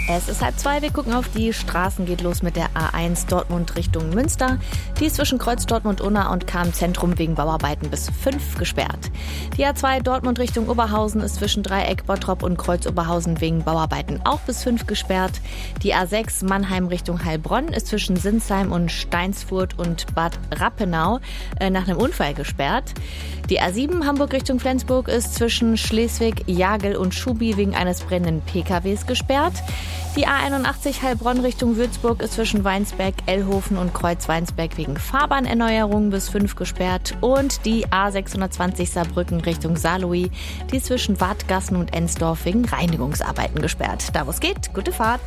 Es ist 1:30, wir gucken auf die Straßen, geht los mit der A1 Dortmund Richtung Münster. Die ist zwischen Kreuz Dortmund-Unna und Cham-Zentrum wegen Bauarbeiten bis 5 gesperrt. Die A2 Dortmund Richtung Oberhausen ist zwischen Dreieck Bottrop und Kreuz Oberhausen wegen Bauarbeiten auch bis 5 gesperrt. Die A6 Mannheim Richtung Heilbronn ist zwischen Sinsheim und Steinsfurt und Bad Rappenau nach einem Unfall gesperrt. Die A7 Hamburg Richtung Flensburg ist zwischen Schleswig, Jagel und Schubi wegen eines brennenden PKWs gesperrt. Die A81 Heilbronn Richtung Würzburg ist zwischen Weinsberg, Ellhofen und Kreuz-Weinsberg wegen Fahrbahnerneuerung bis 5 gesperrt. Und die A620 Saarbrücken Richtung Saarlouis, die ist zwischen Wadgassen und Ensdorf wegen Reinigungsarbeiten gesperrt. Da wo es geht, gute Fahrt.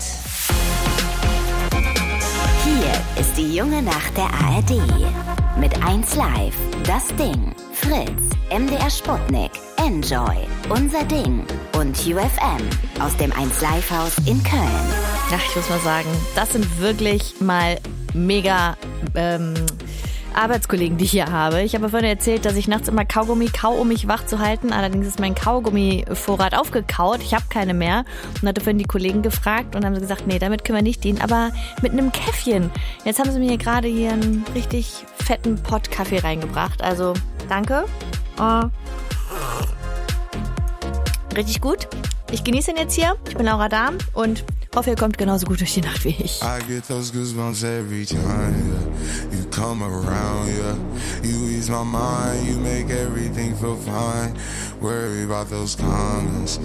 Hier ist die junge Nacht der ARD. Mit 1 Live, das Ding, Fritz, MDR Sputnik, Enjoy, Unser Ding und UFM aus dem 1 Live Haus in Köln. Ja, ich muss mal sagen, das sind wirklich mal mega Arbeitskollegen, die ich hier habe. Ich habe vorhin erzählt, dass ich nachts immer Kaugummi kau, um mich wach zu halten. Allerdings ist mein Kaugummi-Vorrat aufgekaut. Ich habe keine mehr. Und hatte vorhin die Kollegen gefragt und haben gesagt, nee, damit können wir nicht dienen, aber mit einem Käffchen. Jetzt haben sie mir gerade hier einen richtig fetten Pott Kaffee reingebracht. Also, danke. Richtig gut. Ich genieße ihn jetzt hier. Ich bin Laura Dahm und hoffe, ihr kommt genauso gut durch die Nacht wie ich. I get those goosebumps every time, yeah. You come around, yeah. You ease my mind, you make everything feel fine. Worry about those comments,